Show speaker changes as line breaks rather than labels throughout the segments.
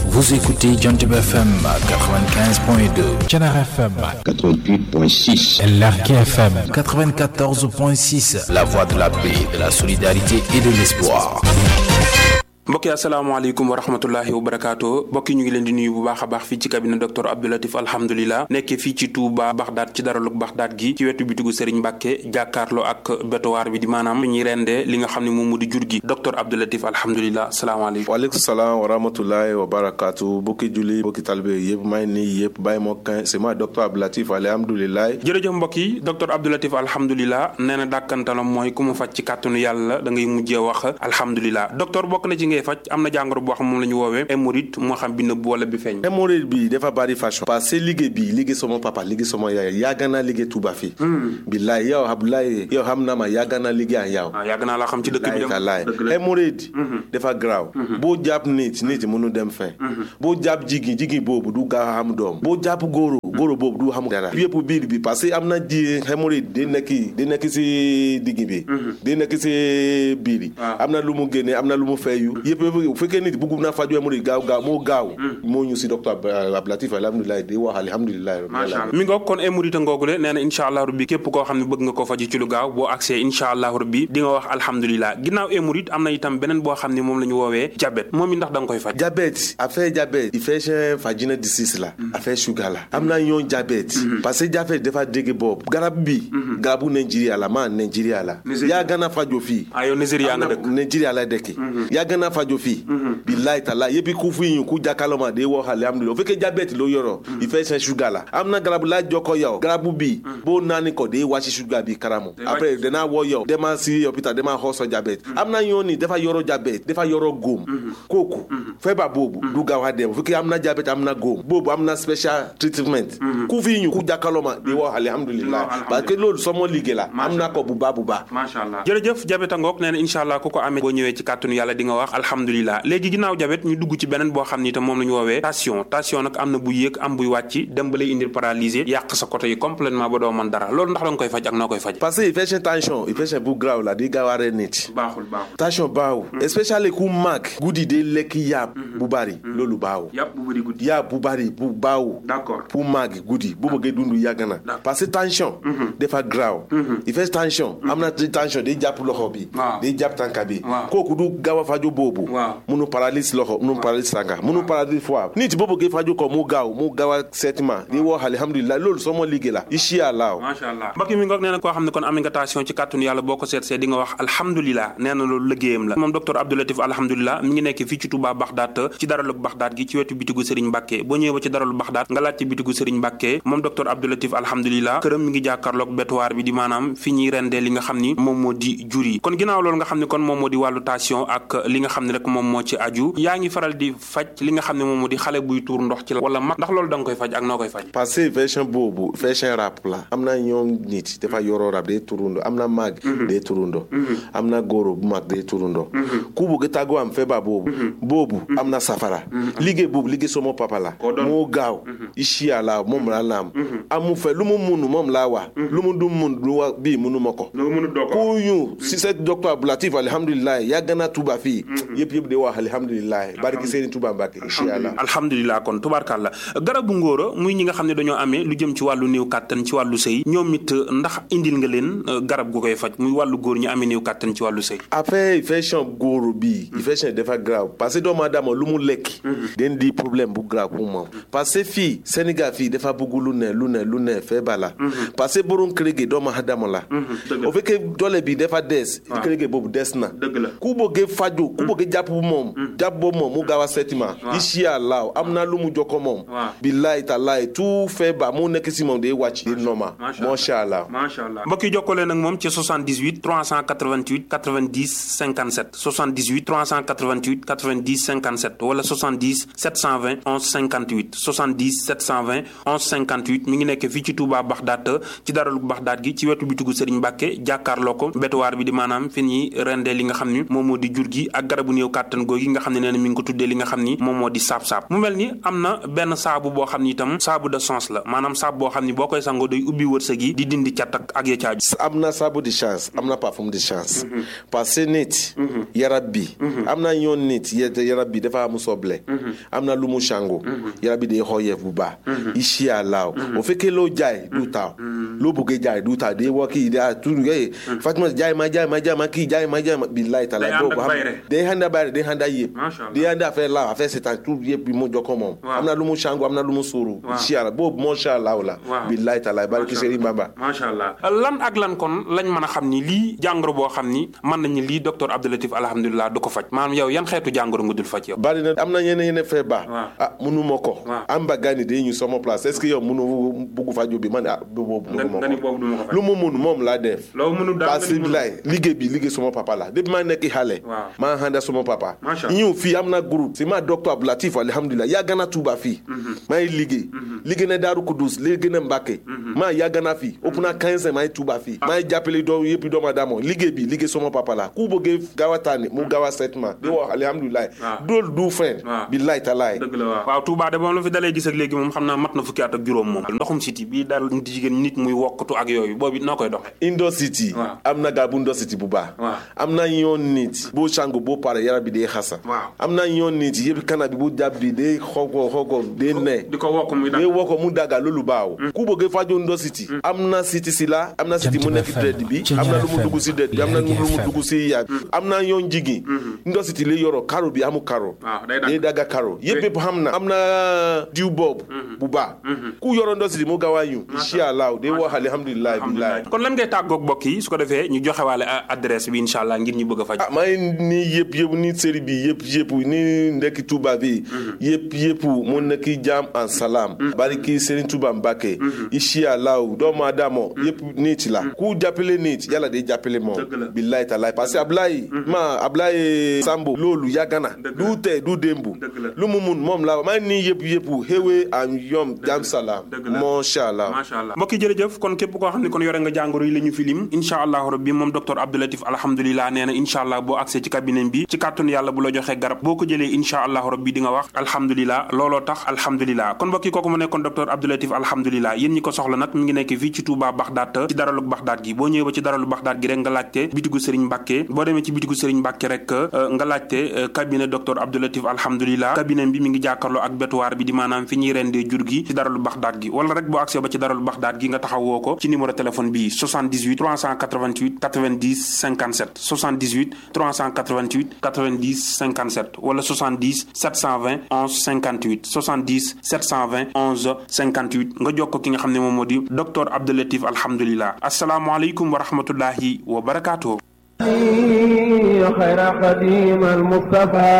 Vous écoutez Jantib FM 95.2, Thiénaba FM
88.6,
Lergui FM 94.6, La Voix de la paix, de la solidarité et de l'espoir.
mbokk yi asalaamaaleykum wa rahmatullahi wa barakaatu mbokk yi ñu ngi leen di nuyu bu baax a baax fii ci cabinet docteur Abdou Latif alhamdulilah nekkee fii ci Touba Bagdad ci daralug Bagdad gi ci wetu bitigu Serigne Mbacke jàkkaarloo ak bétoir bi di maanaam ñuy rendee li nga xam ne moom mu di jur gi docteur Abdou Latif alhamdulilah salaamaaleykum.
waaleykum salaam wa rahmatullahi wa barakaatu mbokki julli mbokki talibé yëpp may nii yëpp bàyyi moo kan c'est moi docteur Abdou Latif alhamdulilah.
jërëjëf mbokk yi docteur Abdou Latif alhamdulilah nee na dàkkantalam mooy ku mu faj ci kàttanu yàlla da ngay mujjee wax alhamdulilah docteur bokk na ci ngay faj am na jàngoro boo xam moom la ñu woowee hémorroïde moo xam bi nëbb wala bi feeñ.
hémorroïde bi dafa bari façon parce que liggéey sama papa liggéey sama yaay yàgg naa liggéey Touba fii. billaay yow Abdoulaye yow xam na ma yàgg naa liggéey ak yow.
yàgg naa la xam ci dëkk bi dem
hémorroïde dafa graaw boo jàpp nit mënu dem fen boo jàpp jigéen boobu du gaaw a am doom boo jàpp góoro boobu du xam dara yëpp biir bi parce que am na ji hémorroïde di nekk si digg bi di nekk si biir yi am na lu mu génne am na lu mu feeyu yëpp bu fekkee nit bëgg naa faju hémorroïde gaaw moo ñu si docteur Abdou Latif alhamdulilah di wax alhamdulilah
mi ngoog kon hémorroïde ngoogule nee na incha allah rabbi képp koo xam ne bëgg nga koo faju ci lu gaaw boo accès incha allah rabbi di nga wax alhamdulilah ginnaaw hémorroïde am na itam beneen boo xam ne moom la ñu woowee diabète moom it ndax da nga koy faj
affaire diabète infection vaginal disease la affaire sugar la am na yoon diabète parce que diabète dafa dégg boobu garab bi garabu Nigeria la maa Nigeria la yaa gën a faju fii
yow Nigeria nga dëkk
Nigeria la dëkk yaa gën a faju fii billahi taala yëpp ku fi ñu ku jàkkaarloo de wax alhamdulilah bu fekkee diabète loo yoro infection sugar la am na garabu la jokko yow garabu bi boo naani ko de wàcc sugar bi karamu après dana woo yow dema si hôpital dema xool diabète am na yoon ni dafa yoro diabète dafa yoro góom kooku feebar boobu du gaaw a dem bu fekkee am na diabète am na góom boobu am na special treatment ku fi ñu ku jàkkaarloo de wax alhamdulilah parce que loolu sama liggéey la am na ko bu baax
macha allah jërëjëf diabète ngoog nee na incha allah ku ko amee boo ñëwee ci kàttanu yàlla di nga wax alhamdulilah léegi ginnaaw diabète ñu dugg ci beneen boo xam ni itam moom la ñu woowee tension nag am na bu yéeg am buy wàcc dem ba lay indil paralysé yàq sa côté yi complètement ba doo mën dara loolu ndax da nga koy faj ak noo koy faj
parce que infection bu graaw la di gaaw a rey nit
baaxul
tension baaxul especially ku mag guddi day lekk yàpp bu bari loolu baaxul yàpp bu bari bu baaxul
d'accord
pour mag guddi bu bëggee dund yàgg na parce que tension dafa graaw tension am na tension day jàpp loxo bi day jàpp tànka bi kooku du gaaw a faju boobu munu paralyse loxo munu paralyse tànka munu paralyse foie nit boo bëggee faju ko mu gaaw a seetima di wax alhamdulilah loolu sama liggéey la incha allah
macha allah mbokk mi ngoog nee na koo xam ne kon am nga tension ci kàttanu yàlla boo ko seetsee di nga wax alhamdulilah nee na loolu liggéeyam la moom docteur Abdou Latif alhamdulilah mi ngi nekk fii ci Touba Bagdad ci daralug Bagdad gi ci wetu bitigu Serigne Mbacke boo ñëwee ba ci daralu Bagdad nga laaj ci bitigu Serigne Mbacke moom docteur Abdou Latif alhamdulilah këram mi ngi jàkkaarloog bétoir bi di maanaam fi ñuy rendee li nga xam ni moom moo di jur yi kon ginnaaw loolu nga xam ne kon moom moo di wàllu tension ak li nga xam ne rek moom moo ci aju yaa ngi faral di faj li nga xam ne moom moo di xale buy tuur ndox ci la wala mag ndax loolu da nga koy faj ak noo koy faj
parce que version boobu version rap la am na ñoom nit dafa yoroo rap day turundo am na mag day turundo am na góoro bu mag day turundo ku bëgg tàggoo am feebar boobu am na safara liggéey sama papa la moo gaaw incha allah moom la am amu fe lu mu munu moom laa wax lu mu du mun lu wax bii munu ma ko ku ñu si set docteur Abdou Latif alhamdulilah yàgg na Touba fii yëpp di wax alhamdulilah barki seeni Touba Mbacke incha allah
alhamdulilah kon tubaarkàlla garabu ngóora muy ñi nga xam ne dañoo amee lu jëm ci wàllu néew kàttan ci wàllu sëy ñoom it ndax indil nga leen garab gu koy faj muy wàllu góor ñu amee néew kàttan ci wàllu sëy
après infection góor bi infection dafa grave parce que doomu aadama lu mu lekk den di problème bu grave pour moom parce que fii Sénégal fii dafa bëgg lu ne feebar la parce que borom kër gi doomu aadama la o fekkee doole bi dafa des kër gi boobu des na ku bëgg faju ku bëgg jàpp boobu moom mu gaaw a seetima incha allah am na lu mu jokko moom billahi taalaay tout feebar mu nekk si moom day wàcc di normal macha allah
mbokk yi jokkoo leen ak moom ci 78 388 90 57 78 388 90 57 wala 70 720 11 58 70 720 1158 mi ngi nekk fii ci Touba Baxdaat ci daralu Baxdaat gi ci wetu bitigu Serigne Mbacke jàkkaarloo ko bétuwaar bi di maanaam fi ñuy rendee li nga xam ni moom moo di jur gi ak garabu néew kàttan googi nga xam ne nee na mi ngi ko tuddee li nga xam ni moom moo di saab-saab mu mel ni am na benn saabu boo xam ni itam saabu de chance la maanaam saabu boo xam ni boo koy sangoo day ubbi wërsëg yi di dindi cat ak ya caaju.
am na saabu de chance am na parfum de chance parce que nit yaram bi am na yoon nit yaram bi dafa am soble am na lu mu sango yaram bi day xooyeef bu baax incha allah o fekkee loo jaay du taw loo bëggee jaay du taw day woo kii daa tudd Fatima jaay ma kii jaay ma billahi taala boobu day handa bayre day handa yëpp day handa affaire la affaire c'est un tout yëpp bi mu jokko moom am na lu mu sango am na lu mu suuru incha allah boobu macha allah la billahi taala barki Serigne Bamba
macha allah lan ak lan kon lañ mën a xam ni lii jàngoro boo xam ni mën nañu lii docteur Abdou Latif alhamdulilah du ko faj maanaam yow yan xeetu jàngoro nga dul faj yow.
bari na am na yeneen feebar munu ma ko am ba gani day ñu sama place est-ce que yow munu bugg faju bi man boobu lu mu mun moom laa def parce que liggéey suma papa la depuis maa nekk xale maa handa suma papa ñëw fii am na groupe si ma docteur Abdou Latif alhamdulilah yàgg na Touba fii maa ngi liggéey na Daaru Kudus liggéey na Mbàkke maa yàgg na fii ëpp na 15 ans maa ngi Touba fii maa ngi jàppale yëpp doomu aadama liggéey suma papa la ku bëggee gaaw a tànni mu gaaw a setma di wax alhamdulilah dool du fen billahi talaay
dëgg la waaw Touba de moom la fi dalee gis ak léegi moom xam naa mat na fukki at ak juróom moom ndoxum siti bii daal di jigéen nit muy wokkatu ak yooyu boobu noo koy doxe
Indo City am na garabu Indo City bu baax am na yoon nit boo sangu boo pare yaram bi day xasa am na yoon nit yëpp kana bi bu jàpp bi day xoko day ne
di ko wokk
mu daga loolu baaw ku bëggee faju Indo City am na City si la am na City mu nekk dred bi am na lu mu dugg si dred bi am na lu mu dugg si yaag am na yoon jigéen Indo City li yoro karo bi amu karo day daga karo yëpp xam na am na diw boobu bu baax ku yoro Indo City mu gaaw a ñu incha allah day wax alhamdulilah billahi
kon lan ngay tàggoog mbokk yi su ko defee ñu joxe waale adresse bi incha allah ngir ñu bëgg a faj
maa ngi nii yëpp ni série bi yëpp ni ndekki Touba bi yëpp mu nekki jaam en salam bariki Serigne Touba Mbacké incha allah doomu aadama yëpp nit la ku jàppale nit yàlla day jàppale moom billahi taala parce que Ablaye Sambo loolu yàgg na du tey du démbu lu mu mun moom la maa ngi nii yëpp xéwee am yom jaam salam macha allah
mbokk yi jërëjëf kon képp koo xam ne kon yore nga jàngoro yi la ñu filim incha allahu rabbi moom docteur Abdou Latif alhamdulilah nee na incha allah boo accès ci cabinet bi ci kàttanu yàlla bu la joxee garab boo ko jëlee incha allahu rabbi di nga wax alhamdulilah looloo tax alhamdulilah kon mbokk yi kooku mu nekkoon docteur Abdou Latif alhamdulilah yéen ñi ko soxla nag mi ngi nekk fii ci Touba Baxdaat ci daralu Baxdaat gi boo ñëwee ba ci daralu Baxdaat gi rek nga laajte bitigu Serigne Mbacke boo demee ci bitigu Serigne Mbacke rek nga laajte cabinet docteur Abdou Latif alhamdulilah cabinet bi mi ngi jàkkaarloo ak bétuwaar bi di maanaam fi ñuy rendee jur gi ci daralu Baxdaat gi wala rek boo accès ba ci daralu Baxdaat gi nga taxawoo ko ci numéro téléphone bi 78 388 90 57 78 388 90 57 wala 70 720 11 58 70 720 11 58 nga jokkoo ki nga xam ne moom moo di docteur Abdou Latif alhamdulilah asalaamaaleykum wa rahmatullahi wa barakaatuh.
خير قديم المصطفى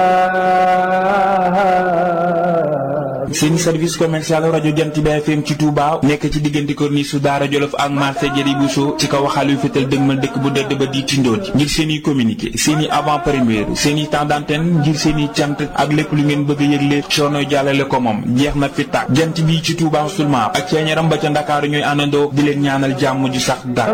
seen service commercial rajo Jant bi FM ci Touba nekk ci diggante corniche su Daara Jolof ak marché Jëri Bousso ci kaw waxal yu fetal dëgmal dëkk bu dëdd ba di Tindodi ngir seen i communiqué seen i avant première seen i temps d'antenne ngir seen i cant ak lépp lu ngeen bëgg a yëgle soono jàllale ko moom jeex na fi tàkk Jant bi ci Touba seulement ak ceeñaram ba ca Ndakaaru ñooy àndandoo di leen ñaanal jàmm ju sax dara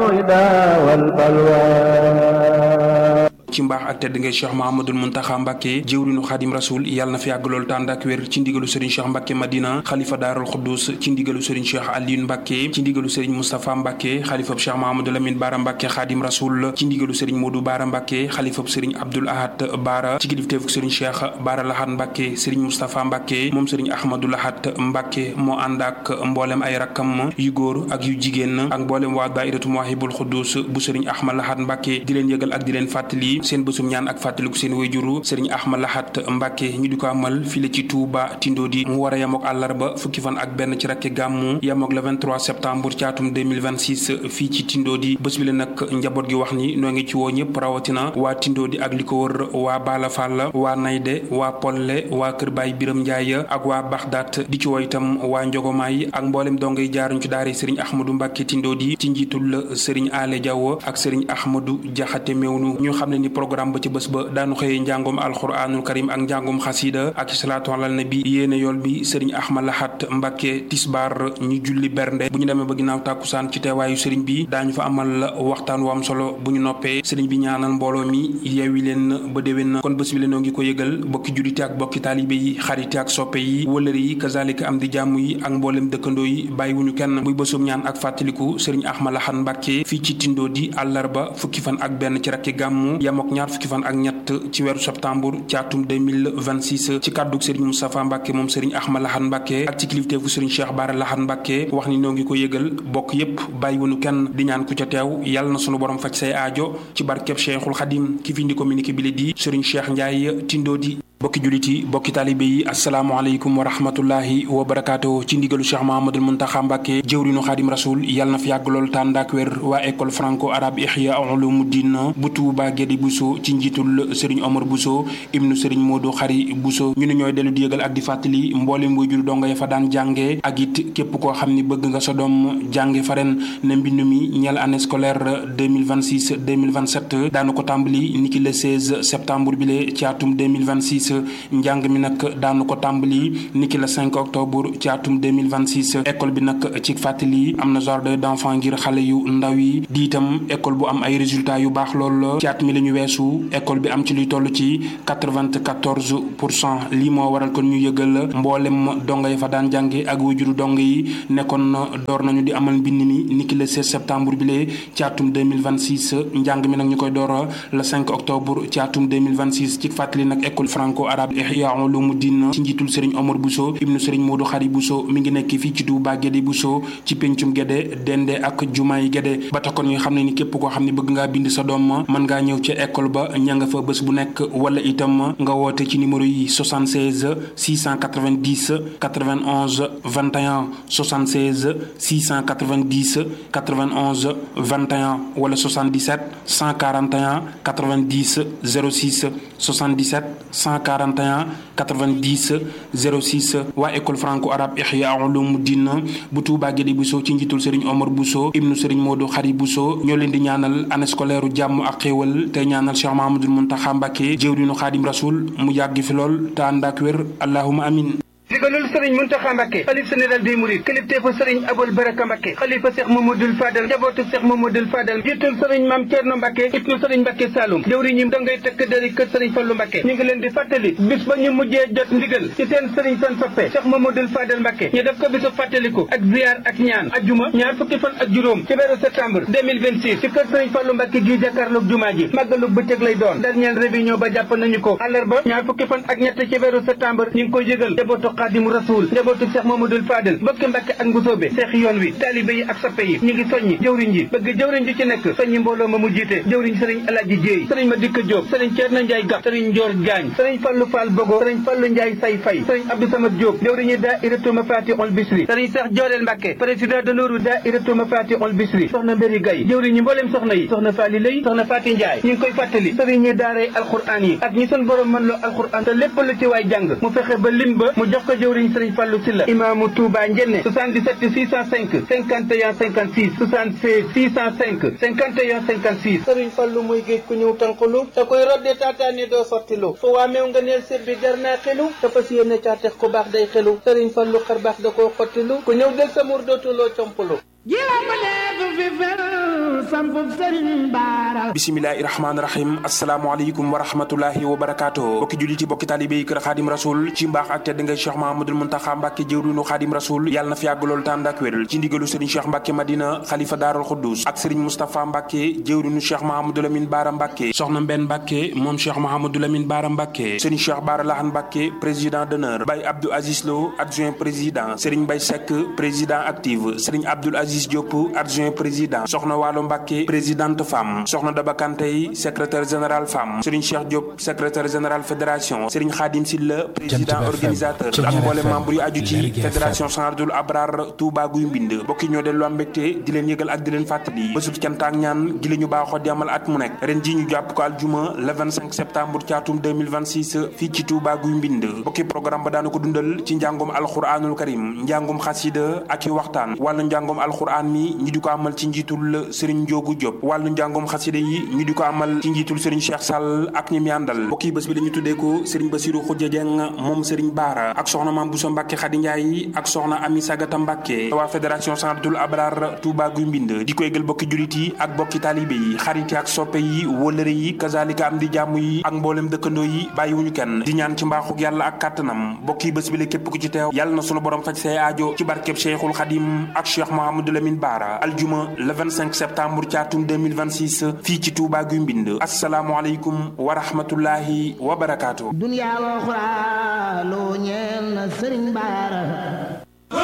ci mbaax ak tedd ngay Cheikh Mahamadul Muntaxa Mbàkke jëwriñu Xaadim Rasul yàlla na fi yàgg loolu tànd ak wér ci ndigalu Serigne Cheikh Mbàkke Madina xalifa Daarul Xuddus ci ndigalu Serigne Cheikh Aliou Mbàkke ci ndigalu Serigne Moustapha Mbàkke xalifab Cheikh Mahamadou Lamine Bara Mbàkke Xaadim Rasul ci ndigalu Serigne Modou Bara Mbàkke xalifab Serigne Abdoul Ahad Bara ci kilifteefuk Serigne Cheikh Bara Lahad Mbàkke Serigne Moustapha Mbàkke moom Serigne Ahmadou Lahad Mbàkke moo ànd ak mboolem ay rakkam yu góor ak yu jigéen ak mboolem waa daayiratu Mawahibul Xuddus bu Serigne Ahmad Lahad Mbàkke di leen yëgal ak di leen fàttali seen bësum ñaan ak fàttaliku seen wayjuru Serigne Ahmad Lahad Mbàkke ñu di ko amal fii ci Touba Tindodi mu war a yemook àllarba fukki fan ak benn ci rakki gàmmu yemook le 23 septembre ci atum 2026 fii ci Tindodi bés bi la nag njaboot gi wax ni noo ngi ci woo ñëpp rawatina waa Tindodi ak li ko wër waa Bala Fall waa Nayde waa Polle waa Kër Baay Biram Njaay ak waa Baxdaat di ci woo itam waa Njogomaay ak mboolem dongay jaaruñ ci daara Serigne Ahmadou Mbàkke Tindodi ci njiitul Serigne Ale Diaw ak Serigne Ahmadou Jaxate Mewnu ñu xam ne ni ni programme ba ci bés ba daanu xëyee njàngum alxuraanul karim ak njàngum xasida ak salaatu alal nabi yéene yool bi sëriñ Ahmad Lahat Mbàkke tisbaar ñu julli bernde bu ñu demee ba ginnaaw tàkkusaan ci teewaayu sëriñ bi daañu fa amal waxtaan wu am solo bu ñu noppee sëriñ bi ñaanal mbooloo mi yeewi leen ba déwén kon bés bi leen noo ngi ko yëgal bokki jullite ak bokki taalibe yi xarite ak soppe yi wëlëri yi kazalika am di jàmm yi ak mboolem dëkkandoo yi bàyyiwuñu kenn muy bésum ñaan ak fàttaliku sëriñ Ahmad Lahat Mbàkke fii ci Tindo di àllarba fukki fan ak benn ci rakki gàmmu yamook ñaar fukki fan ak ñett ci weeru septembre ci atum 2026 ci kàddug sëriñ Moustapha Mbàkke moom sëriñ Ahmad Lahat Mbàkke ak ci kilifteefu sëriñ Cheikh Bara Lahat Mbàkke wax ni noo ngi ko yëgal bokk yépp bàyyiwuñu kenn di ñaan ku ca teew yàlla na sunu borom faj say aajo ci barkeb Cheikhul Xadim ki fi indi communiqué bi di sëriñ Cheikh Ndiaye Tindo di bokki jullit yi bokki taalibe yi asalaamaaleykum wa rahmatullahi wa barakaatu ci ndigalu Cheikh Mahamadul Muntaxa Mbàkke jëwrinu Xaadim Rasul yàlla na fi yàgg lool tàndaak wér waa école franco arabe Ihya Ulumuddin bu Tuuba Gédé Bousso ci njiitul Serigne Omar Bousso ibnu Serigne Modou Xari Bousso ñu ne ñooy dellu di yëgal ak di fàttali mboolem waajur donga ya fa daan jànge ak it képp koo xam ni bëgg nga sa doom jànge fa ren ne mbind mi ñeel année scolaire 2026 2027 daanu ko tàmbali niki le 16 septembre bi le ci atum 2026 njàng mi nag daanu ko tàmbali niki la 5 octobre ci atum 2026 école bi nag ci fàttali am na jardin d'enfant ngir xale yu ndaw yi di itam école bu am ay résultats yu baax lool ci at mi la ñu weesu école bi am ci luy toll ci 94% lii moo waral kon ñu yëgal mboolem donga yi fa daan jànge ak wajuru dong yi nekkoon door nañu di amal mbind mi niki le 16 septembre bi lee ci atum 2026 njàng mi nag ñu koy door le 5 octobre ci atum 2026 ci fàttali nag école franco arabe Ihya Ulumuddin ci njiitul Serigne Omar Bousso ibnu Serigne Modou Xari Bousso mi ngi nekk fii ci Touba Gédé Bousso ci pencum Gédé dende ak jumaay Gédé ba tax kon ñu xam ne ni képp koo xam ne bëgg ngaa bind sa doom mën ngaa ñëw ca école ba ña nga fa bés bu nekk wala itam nga woote ci numéro yi 76 690 91 21 76 690 91 21 wala 77 141 90 06 77 141 90 06 waa école franco arabe Ihya Ulumuddin bu Touba Gédé Bousso ci njiitul Serigne Omar Bousso ibnu Serigne Modou Xari Bousso ñoo leen di ñaanal année scolaire jàmm ak xéewal te ñaanal Cheikh Mahamadul Muntaxa Mbàkke jëwriñu Xaadim Rasul mu yàgg fi lool te ànd ak wér allahumma amin
digalul sëriñ Muntaxa Mbàkke xalif général des mourides kilifteefu sëriñ Abul Baraka Mbàkke xalifa Cheikh Mamadou Fadal njabootu Cheikh Mamadou Fadal jiitul sëriñ Maam Cerno Mbàkke ibnu sëriñ Mbàkke Saloum jëwriñu dongay tëkk dari kër sëriñ Fallu Mbàkke ñu ngi leen di fàttali bis ba ñu mujjee jot ndigal ci seen sëriñ seen soppe Cheikh Mamadou Fadal Mbàkke ñu def ko bisu fàttaliku ak ziyaar ak ñaan ajjuma ñaar fukki fan ak juróom ci weeru septembre 2026 ci kër sëriñ Fallu Mbàkke gi jàkkaarloog jumaa ji màggalug bëccëg lay doon dernière réunion ba jàpp nañu ko àllarba ñaar fukki fan ak ñett ci weeru septembre ñu ngi koy yëgal njabootu Xaadimu Rasuul njabootu Cheikh Mamadou Fadal bokki Mbàkke ak Mbusoobe seex yoon wi taalibe yi ak soppe yi ñu ngi soññi jëwriñ ji bëgg jëwriñ ji ci nekk soññi mbooloo ma mu jiite jëwriñ sëriñ Alaaji Jéey sëriñ Madika Jóob sëriñ Ceerno Njaay Gap sëriñ Njoor Jaañ sëriñ Fallu Fall Bogo sëriñ Fallu Njaay Say Fay sëriñ Abdou Samad Jóob jëwriñu daayiratu Mafatihul Bichri sëriñ Seex Jooreel Mbàkke président d'honneur daayiratu Mafatihul Bichri soxna Mbéri Gay jëwriñu mbooleem soxna yi soxna Faali Lay soxna Faati Njaay ñu ngi koy fàttali sëriñ ñi daaray alxuraan yi ak ñi seen borom mën loo alxuraan te lépp lu ci waay jàng mu fexe ba lim ba mu jox ko jëwriñ sëriñ Fallu Silla imaamu Touba Njenne 77 605 51 56 76 605 51 56 sëriñ Fallu muy géej ku ñëw tànqalu te koy rodde taataani doo sottilu fu waa meew nga neel sir bi jar naa xelu te fas yéene caatex ku baax day xelu sëriñ Fallu xar baax da koo xottilu ku ñëw del sa mur dootuloo compalu
bisimilahi rahmaani rahim asalaamaaleykum wa rahmatullahi wa barakaatu bokki julliti bokki taalibe yi kër Xaadim Rasul ci mbaax ak tedd ngay Cheikh Mahamadul Muntaxa Mbàkke jëwriñu Xaadim Rasul yàlla na fi yàgg lool tànd ak wér ci ndigalu Serigne Cheikh Mbàkke Madina xalifa Daarul Xuddus ak Serigne Moustapha Mbàkke jëwriñu Cheikh Mahamadou Lamine Baara Mbàkke soxna Mbenn Mbàkke moom Cheikh Mahamadou Lamine Baara Mbàkke Serigne Cheikh Baara Lahan Mbàkke président d'honneur Baye Abdou Aziz Lo adjoint président Serigne Baye Seck président active Serigne Abdoul Aziz Diop adjoint président soxna Waalo Mbàkke présidente femme soxna Daba Kantey secrétaire général femme Serigne Cheikh Diop secrétaire général fédération Serigne Khadim Silla président organisateur ak mboolem membre yu aju ci fédération Sanadul Abrar Touba Guy Mbind bokki ñoo dellu am mbégte di leen yëgal ak di leen fàttali bésub cant ak ñaan gi la ñu baaxoo di amal at mu nekk ren ji ñu jàpp ko aljuma le 25 septembre ci atum 2026 fii ci Touba Guy Mbind bokki programme ba daana ko dundal ci njàngum alxuraanul karim njàngum xasida ak i waxtaan wàllu njàngum alxuraan mi ñi di ko amal ci njiitul Serigne Njoogu Diop wàllu njàngum xaside yi ñu di ko amal ci njiitul Serigne Cheikh Sall ak ñi mi àndal mbokk yi bés bi dañu tuddee ko Serigne Bassirou Khoudia Dieng moom Serigne Baara ak soxna Mame Bousso Mbacke Khady Ndiaye ak soxna Ami Sagata Mbacke waa fédération Sanatul Abrar Touba Guy Mbind di ko yëgal bokki julit yi ak bokki taalibe yi xarit yi ak soppe yi wëllëre yi kazalika am di jàmm yi ak mboolem dëkkandoo yi bàyyiwuñu kenn di ñaan ci mbaaxug yàlla ak kàttanam mbokk yi bés bi la képp ku ci teew yàlla na sunu borom faj say aajo ci barkeb Cheikhul Khadim ak Cheikh Mouhamadou Lamine Bara aljuma le 25 septembre ci atum 2026 fii ci Touba Guy Mbind asalaamualeykum wa rahmatullahi wa barakaatu.
Dunya wa ukhra loo ñeel na Sëriñ Bara.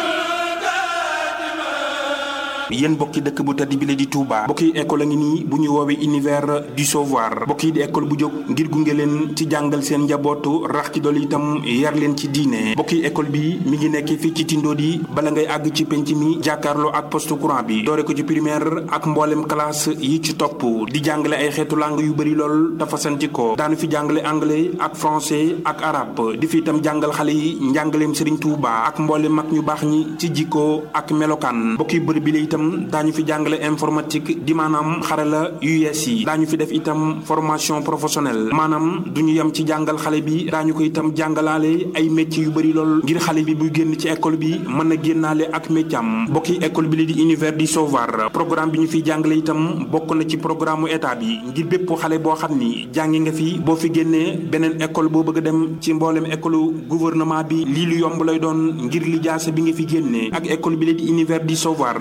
yéen bokki dëkk bu tedd bi la di Touba bokki école a ngi nii bu ñu woowee univers du savoir bokki di école bu jóg ngir gunge leen ci jàngal seen njabootu rax ci dool itam yar leen ci diine bokki école bi mi ngi nekk fii ci Tindodi bala ngay àgg ci penc mi jàkkaarloo ak poste courant bi doore ko ci primaire ak mboolem classe yi ci topp di jàngale ay xeetu langue yu bëri lool dafa santi ko daanu fi jàngale anglais ak français ak arabe di fi itam jàngal xale yi njàngaleem Serigne Touba ak mboolem mag ñu baax ñi ci jikko ak melokaan bokki bëri bi la itam daañu fi jàngale informatique di maanaam xarala yu yees yi daañu fi def itam formation professionnelle maanaam duñu yem ci jàngal xale bi daañu ko itam jàngalaale ay métiers yu bëri lool ngir xale bi buy génn ci école bi mën a génnaale ak métier am bokki école bi li di univers du savoir programme bi ñu fiy jàngale itam bokk na ci programme état bi ngir bépp xale boo xam ni jàngi nga fi boo fi génnee beneen école boo bëgg a dem ci mboolem école gouvernement bi lii lu yomb lay doon ngir lijaasa bi nga fi génnee ak école bi li di univers du savoir